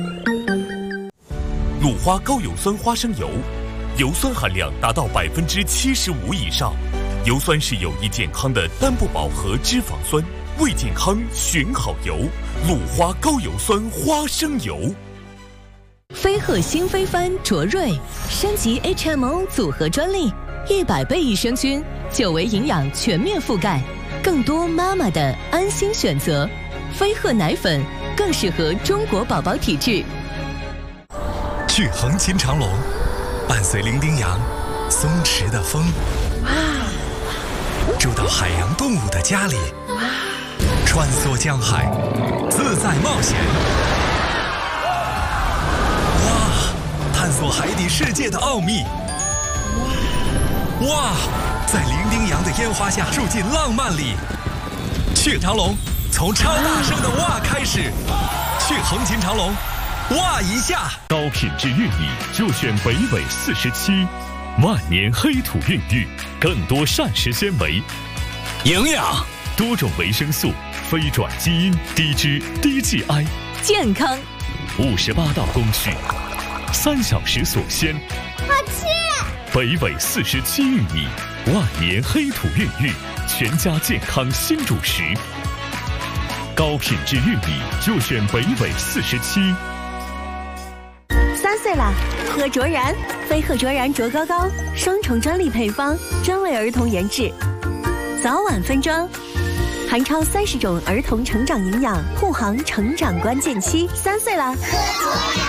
鲁花高油酸花生油，油酸含量达到75%以上，油酸是有益健康的单不饱和脂肪酸，为健康选好油。鲁花高油酸花生油。 飞鹤新飞帆卓瑞升级 HMO 组合专利，100倍益生菌，久维营养全面覆盖，更多妈妈的安心选择。飞鹤奶粉更适合中国宝宝体质。 去横琴长隆，伴随伶仃洋松弛的风，住到海洋动物的家里，穿梭江海，自在冒险。探索海底世界的奥秘。哇，在伶仃洋的烟花下住进浪漫里。去长隆，从超大声的哇开始。去横琴长隆，哇一下。 高品质玉米就选北纬47，万年黑土孕育，更多膳食纤维、 营养、 多种维生素、非转基因、低脂低 GI， 健康。 58道工序。3小时锁鲜， 好吃！ 北纬47玉米，万年黑土孕育，全家健康新主食。高品质玉米就选北纬47。 3岁了，喝卓然，飞鹤卓然卓高高，双重专利配方，专为儿童研制，早晚分装，含超30种儿童成长营养，护航成长关键期。3岁了， 喝卓然。